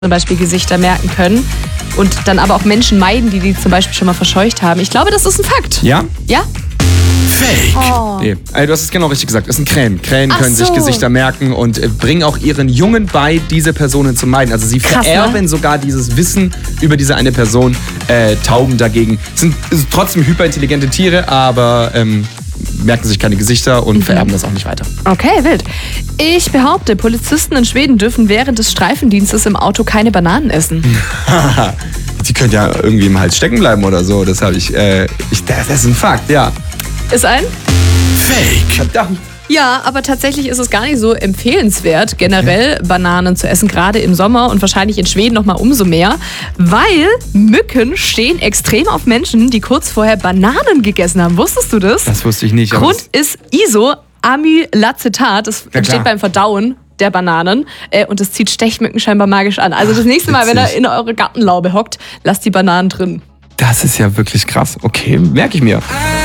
zum Beispiel Gesichter merken können und dann aber auch Menschen meiden, die zum Beispiel schon mal verscheucht haben. Ich glaube, das ist ein Fakt. Ja? Ja? Fake. Oh. Nee, also du hast es genau richtig gesagt. Das sind Krähen. Krähen Ach können sich so. Gesichter merken und bringen auch ihren Jungen bei, diese Personen zu meiden. Also sie Krass, vererben ne? sogar dieses Wissen über diese eine Person. Tauben dagegen sind trotzdem hyperintelligente Tiere, aber merken sich keine Gesichter und vererben das auch nicht weiter. Okay, wild. Ich behaupte, Polizisten in Schweden dürfen während des Streifendienstes im Auto keine Bananen essen. Die können ja irgendwie im Hals stecken bleiben oder so. Das habe das ist ein Fakt, ja. Ist ein? Fake. Verdammt. Ja, aber tatsächlich ist es gar nicht so empfehlenswert, generell Bananen zu essen, gerade im Sommer und wahrscheinlich in Schweden noch mal umso mehr, weil Mücken stehen extrem auf Menschen, die kurz vorher Bananen gegessen haben. Wusstest du das? Das wusste ich nicht. aber Grund ist Isoamylacetat, das entsteht klar. beim Verdauen der Bananen und das zieht Stechmücken scheinbar magisch an. Also das nächste Mal, wenn er witzig. in eure Gartenlaube hockt, lasst die Bananen drin. das ist ja wirklich krass. Okay, merke ich mir.